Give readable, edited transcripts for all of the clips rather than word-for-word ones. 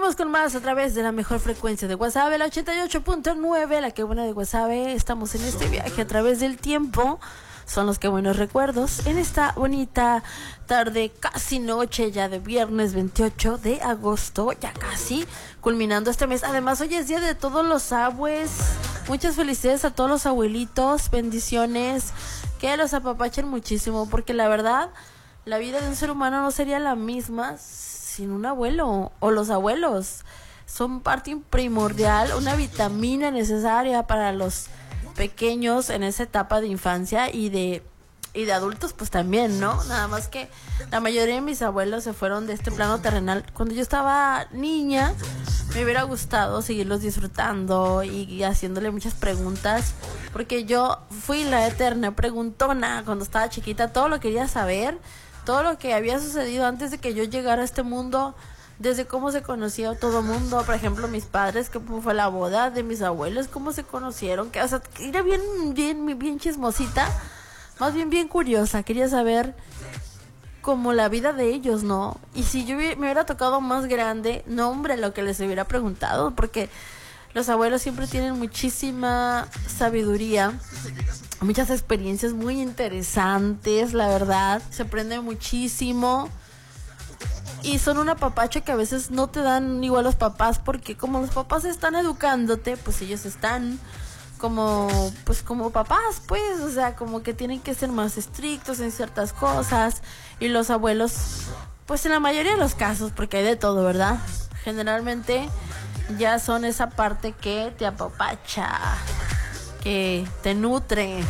Seguimos con más a través de la mejor frecuencia de Guasave, la 88.9, la que buena de Guasave. Estamos en este viaje a través del tiempo. Son los que buenos recuerdos en esta bonita tarde, casi noche ya de viernes 28 de agosto, ya casi culminando este mes. Además, hoy es día de todos los abues. Muchas felicidades a todos los abuelitos, bendiciones, que los apapachen muchísimo, porque la verdad, la vida de un ser humano no sería la misma sin un abuelo, o los abuelos son parte primordial, una vitamina necesaria para los pequeños en esa etapa de infancia y de adultos pues también, ¿no? Nada más que la mayoría de mis abuelos se fueron de este plano terrenal. Cuando yo estaba niña me hubiera gustado seguirlos disfrutando y haciéndole muchas preguntas, porque yo fui la eterna preguntona cuando estaba chiquita. Todo lo quería saber, todo lo que había sucedido antes de que yo llegara a este mundo, desde cómo se conocía todo el mundo, por ejemplo, mis padres, cómo fue la boda de mis abuelos, cómo se conocieron, que, o sea, era bien chismosita, más bien curiosa, quería saber como la vida de ellos, ¿no? Y si yo me hubiera tocado más grande, no, hombre, lo que les hubiera preguntado, porque los abuelos siempre tienen muchísima sabiduría, muchas experiencias muy interesantes, la verdad, se aprende muchísimo. Y son un apapacho que a veces no te dan igual los papás, porque como los papás están educándote, pues ellos están como papás, pues, o sea, como que tienen que ser más estrictos en ciertas cosas. Y los abuelos, pues en la mayoría de los casos, porque hay de todo, ¿verdad? Generalmente ya son esa parte que te apapacha, que te nutre.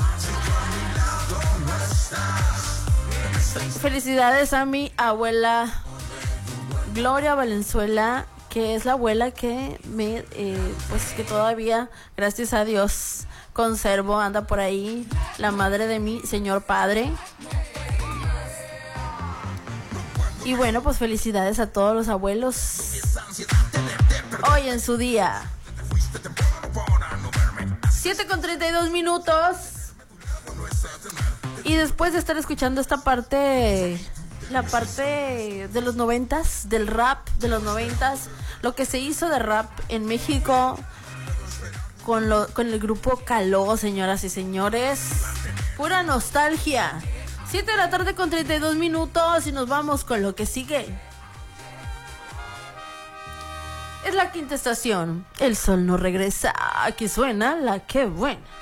Felicidades a mi abuela Gloria Valenzuela, que es la abuela que me, pues que todavía, gracias a Dios, conservo, anda por ahí, la madre de mi señor padre. Y bueno, pues felicidades a todos los abuelos hoy en su día. 7:32. Y después de estar escuchando esta parte, la parte de los 90s, del rap de los 90s, lo que se hizo de rap en México con el grupo Caló, señoras y señores, pura nostalgia. 7:32 y nos vamos con lo que sigue. Es la quinta estación, el sol no regresa, aquí suena la que buena.